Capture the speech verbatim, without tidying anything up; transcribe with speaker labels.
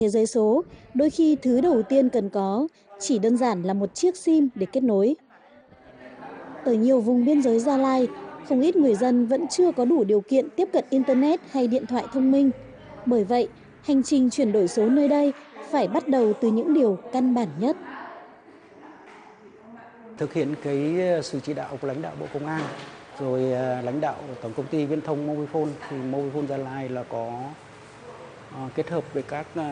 Speaker 1: Thế giới số, đôi khi thứ đầu tiên cần có chỉ đơn giản là một chiếc sim để kết nối. Ở nhiều vùng biên giới Gia Lai, không ít người dân vẫn chưa có đủ điều kiện tiếp cận Internet hay điện thoại thông minh. Bởi vậy, hành trình chuyển đổi số nơi đây phải bắt đầu từ những điều căn bản nhất.
Speaker 2: Thực hiện cái sự chỉ đạo của lãnh đạo Bộ Công an, rồi à, lãnh đạo Tổng công ty Viễn thông Mobifone, thì Mobifone Gia Lai là có à, kết hợp với các à,